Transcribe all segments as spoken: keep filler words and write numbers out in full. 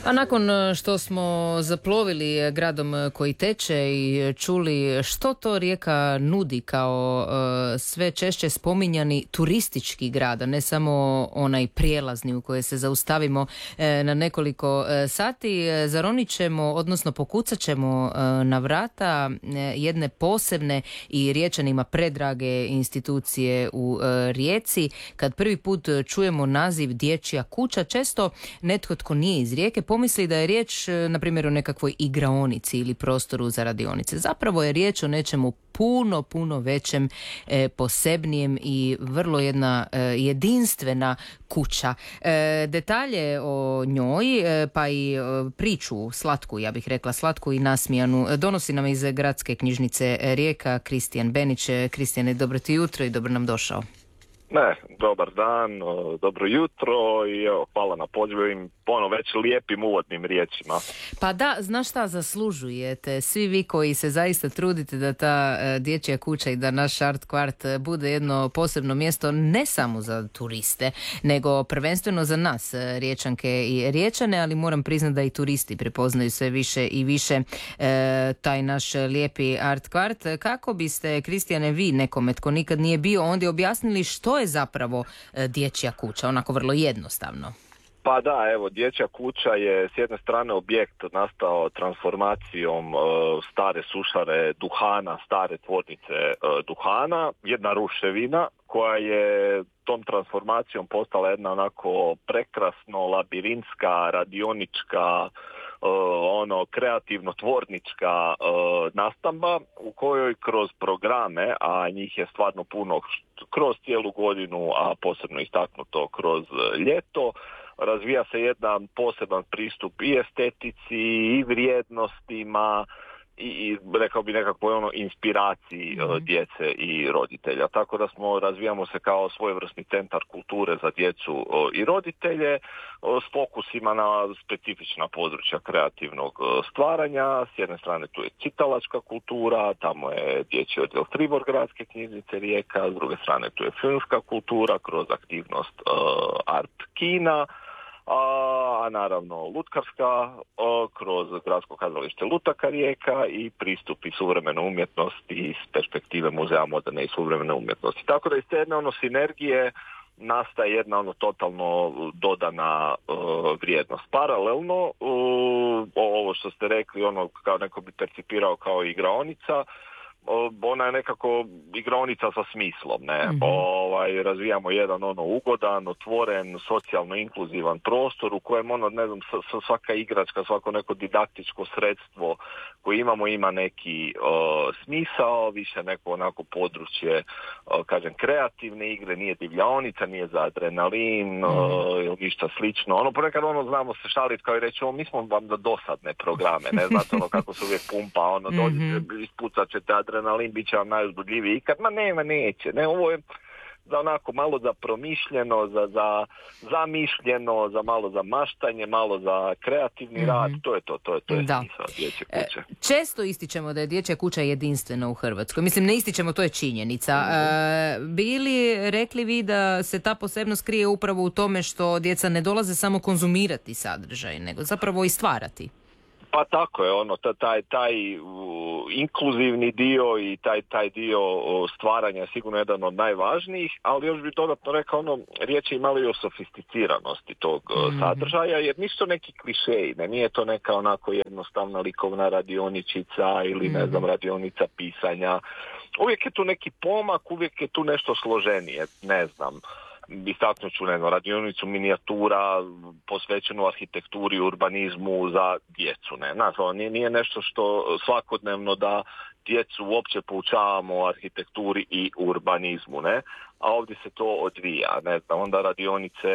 A nakon što smo zaplovili gradom koji teče i čuli što to Rijeka nudi kao uh, sve češće spominjani turistički grad, a ne samo onaj prijelazni u koji se zaustavimo uh, na nekoliko uh, sati, zaronit ćemo, odnosno pokucat ćemo uh, na vrata uh, jedne posebne i Riječanima predrage institucije u uh, Rijeci. Kad prvi put čujemo naziv Dječja kuća, često netko tko nije iz Rijeke pomisli da je riječ, na primjer, o nekakvoj igraonici ili prostoru za radionice. Zapravo je riječ o nečemu puno, puno većem, e, posebnijem i vrlo jedna e, jedinstvena kuća. E, detalje o njoj, e, pa i e, priču slatku, ja bih rekla slatku i nasmijanu, donosi nam iz Gradske knjižnice Rijeka Kristijan Benić. Kristijane, dobro ti jutro i dobro nam došao. Ne, dobar dan, dobro jutro i evo, hvala na pozivu, ono već lijepim uvodnim riječima. Pa da, znaš šta, zaslužujete svi vi koji se zaista trudite da ta uh, dječja kuća i da naš art kvart bude jedno posebno mjesto ne samo za turiste, nego prvenstveno za nas, Riječanke i Riječane, ali moram priznati da i turisti prepoznaju sve više i više uh, taj naš lijepi art kvart. Kako biste, Kristijane, vi nekome tko nikad nije bio ondje objasnili što je zapravo uh, dječja kuća, onako vrlo jednostavno? Pa da, evo, dječja kuća je s jedne strane objekt nastao transformacijom e, stare sušare duhana, stare tvornice e, duhana, jedna ruševina koja je tom transformacijom postala jedna onako prekrasno labirintska, radionička, e, ono kreativno tvornička e, nastamba u kojoj kroz programe, a njih je stvarno puno kroz cijelu godinu, a posebno istaknuto kroz ljeto, razvija se jedan poseban pristup i estetici i vrijednostima i, i rekao bi nekako ono inspiraciji mm. djece i roditelja. Tako da smo razvijamo se kao svojevrsni centar kulture za djecu i roditelje s fokusima na specifična područja kreativnog stvaranja. S jedne strane tu je čitalačka kultura, tamo je dječji odjel Tribor Gradske knjižnice Rijeka, s druge strane tu je filmska kultura kroz aktivnost uh, art kina, A, a naravno lutkarska o, kroz Gradsko kazalište Lutaka Rijeka i pristup i suvremene umjetnosti iz perspektive Muzeja moderne i suvremene umjetnosti. Tako da iz te jedne ono sinergije nastaje jedna ono totalno dodana uh, vrijednost. Paralelno uh, ovo što ste rekli, ono kao neko bi percipirao kao igraonica, ona je nekako igraonica sa smislom, ne? Mm-hmm. Ovaj, razvijamo jedan ono ugodan, otvoren, socijalno inkluzivan prostor u kojem ono, ne znam, svaka igračka, svako neko didaktičko sredstvo koje imamo ima neki uh, smisao, više neko onako područje, uh, kažem, kreativne igre, nije divljaonica, nije za adrenalin, mm-hmm. uh, ništa slično. Ono ponekad ono znamo se šaliti kao i reći, ovo mi smo vam za dosadne programe, ne znate ono kako se uvijek pumpa, ono mm-hmm. dođete, ispucat ćete adrenalin, bit će vam najuzbudljiviji ikad, ma nema, neće, ne, ovo je za onako malo za promišljeno, za, za zamišljeno, za malo za maštanje, malo za kreativni mm-hmm. rad, to je to, to je, to je smisao dječje kuće. E, često ističemo da je dječja kuća jedinstvena u Hrvatskoj, mislim ne ističemo, to je činjenica. Mm-hmm. E, bili rekli vi da se ta posebnost krije upravo u tome što djeca ne dolaze samo konzumirati sadržaj, nego zapravo i stvarati? Pa tako je, ono, taj, taj uh, inkluzivni dio i taj, taj dio uh, stvaranja je sigurno jedan od najvažnijih, ali još bih dodatno rekao, ono, riječ je imali o sofisticiranosti tog uh, mm-hmm. sadržaja, jer nisu to neki klišeji, ne, nije to neka onako jednostavna likovna radioničica ili mm-hmm. ne znam, radionica pisanja. Uvijek je tu neki pomak, uvijek je tu nešto složenije, ne znam. Istaknut ću, ne znam, radionicu minijatura posvećenu arhitekturi i urbanizmu za djecu, ne, znaš, nije, nije nešto što svakodnevno da djecu uopće poučavamo o arhitekturi i urbanizmu, ne, a ovdje se to odvija, ne znam, onda radionice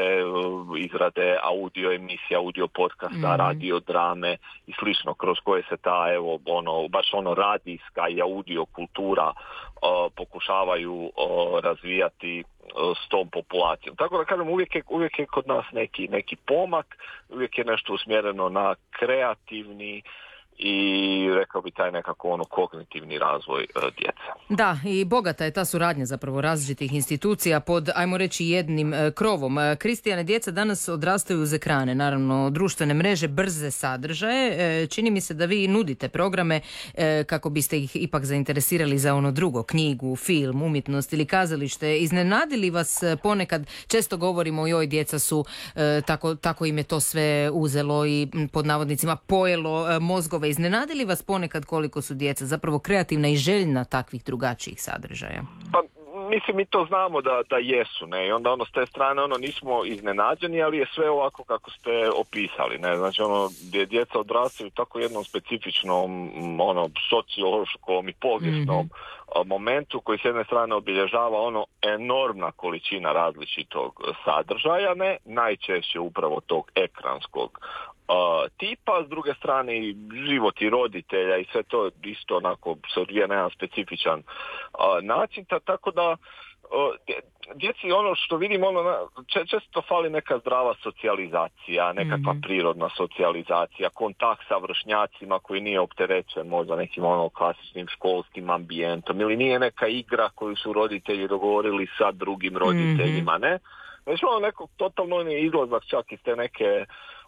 izrade audio emisija, audio podcasta, mm-hmm. radio drame i slično, kroz koje se ta, evo, ono, baš ono radijska i audio kultura uh, pokušavaju uh, razvijati uh, s tom populacijom. Tako da kažem, uvijek je, uvijek je kod nas neki, neki pomak, uvijek je nešto usmjereno na kreativni i rekao bi taj nekako ono kognitivni razvoj uh, djece. Da, i bogata je ta suradnja zapravo različitih institucija pod, ajmo reći, jednim uh, krovom. Uh, Kristijane, djeca danas odrastaju uz ekrane, naravno društvene mreže, brze sadržaje. Uh, čini mi se da vi nudite programe uh, kako biste ih ipak zainteresirali za ono drugo, knjigu, film, umjetnost ili kazalište. Iznenadili vas uh, ponekad, često govorimo joj, djeca su, uh, tako, tako im je to sve uzelo i pod navodnicima pojelo uh, mozgove. Iznenadili vas ponekad koliko su djeca zapravo kreativna i željna takvih drugačijih sadržaja? Pa mislim, mi to znamo da, da jesu, ne, i onda ono s te strane ono nismo iznenađeni, ali je sve ovako kako ste opisali, ne, znači ono gdje djeca odrastaju u tako jednom specifičnom ono sociološkom i povijesnom mm-hmm. momentu koji s jedne strane obilježava ono enormna količina različitog sadržaja, ne, najčešće upravo tog ekranskog Uh, tipa, s druge strane i život i roditelja i sve to isto onako se odvija na jedan specifičan uh, način, ta, tako da uh, djeci ono što vidimo, ono, često fali neka zdrava socijalizacija, nekakva mm-hmm. prirodna socijalizacija, kontakt sa vršnjacima koji nije opterećen možda nekim ono klasičnim školskim ambijentom ili nije neka igra koju su roditelji dogovorili sa drugim roditeljima, mm-hmm. ne? Znači ono nekog totalno ne izlazak čak iz te neke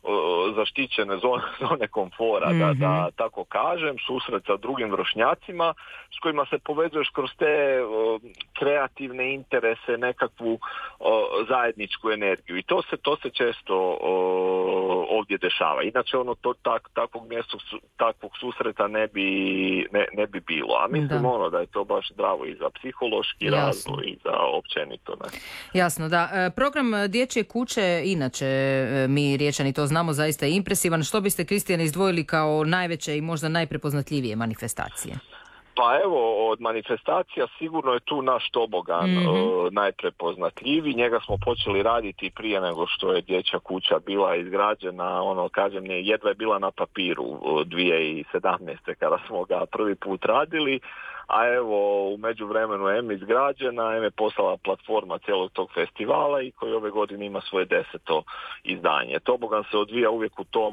o, zaštićene zone, zone komfora, mm-hmm. da, da tako kažem, susret sa drugim vršnjacima s kojima se povezuješ kroz te o, kreativne interese, nekakvu o, zajedničku energiju i to se, to se često o, ovdje dešava. Inače ono to tak, takvog mjesta, takvog susreta ne bi, ne, ne bi bilo. A mislim da. ono da je to baš zdravo i za psihološki Jasno. razvoj i za općenito. Ne? Jasno, da. Program Dječje kuće, inače mi Riječani to znamo, zaista je impresivan. Što biste, Kristijane, izdvojili kao najveće i možda najprepoznatljivije manifestacije? Pa evo, od manifestacija sigurno je tu naš tobogan mm-hmm. uh, najprepoznatljiviji. Njega smo počeli raditi prije nego što je Dječja kuća bila izgrađena. Ono, kažem, jedva je bila na papiru uh, dvije tisuće sedamnaeste kada smo ga prvi put radili. A evo, u međuvremenu je M izgrađena, M je postala platforma cijelog tog festivala i koji ove godine ima svoje deseto izdanje. Tobogan se odvija uvijek u tom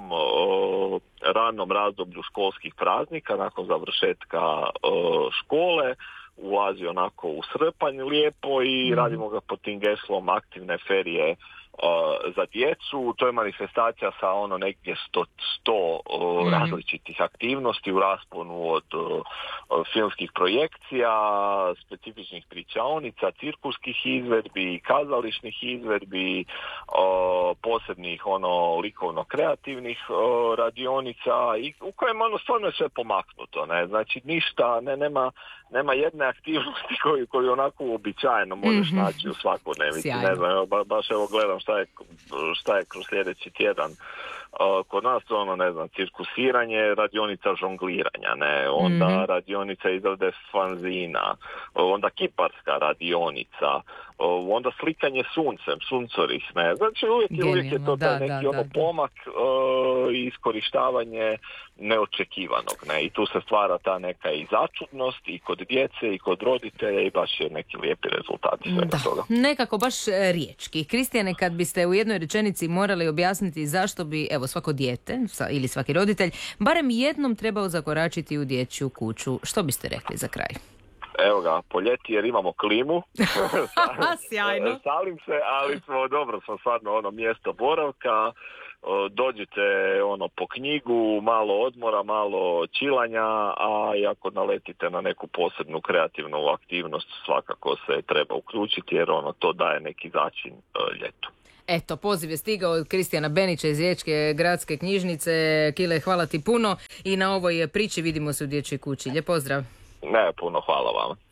o, ranom razdoblju školskih praznika, nakon završetka o, škole, ulazi onako u srpanj lijepo i mm. radimo ga pod tim geslom aktivne ferije Uh, za djecu. To je manifestacija sa ono negdje sto, sto uh, mm. različitih aktivnosti u rasponu od uh, filmskih projekcija, specifičnih pričaonica, cirkuskih izvedbi, kazališnih izvedbi, uh, posebnih ono likovno-kreativnih uh, radionica i u kojem ono stvarno je sve pomaknuto. Ne? Znači ništa, ne, nema nema jedne aktivnosti koju, koju onako uobičajeno možeš mm-hmm. naći u svakodnevici. Ne znam, evo, ba, baš evo gledam šta je, šta je kroz sljedeći tjedan. Uh, kod nas to ono, ne znam, cirkusiranje, radionica žongliranja, ne, onda mm-hmm. radionica izrade fanzina, onda kiparska radionica, uh, onda slikanje suncem, suncoris, ne, znači uvijek, uvijek je to da, taj neki da, ono da, pomak uh, i iskorištavanje neočekivanog, ne, i tu se stvara ta neka i začudnost i kod djece i kod roditelja i baš je neki lijepi rezultati svega toga. Nekako baš riječki. Kristijane, kad biste u jednoj rečenici morali objasniti zašto bi, evo, svako dijete ili svaki roditelj barem jednom trebao zakoračiti u dječju kuću, što biste rekli za kraj? Evo ga, po ljeti jer imamo klimu. Sjajno. Salim se, ali smo dobro, smo stvarno ono mjesto boravka. Dođite ono po knjigu, malo odmora, malo čilanja, a i ako naletite na neku posebnu kreativnu aktivnost, svakako se treba uključiti jer ono to daje neki začin ljetu. Eto, poziv je stigao od Kristijana Benića iz Riječke gradske knjižnice. Kile, hvala ti puno i na ovoj priči vidimo se u Dječjoj kući. Lijep pozdrav. Ne, puno hvala vama.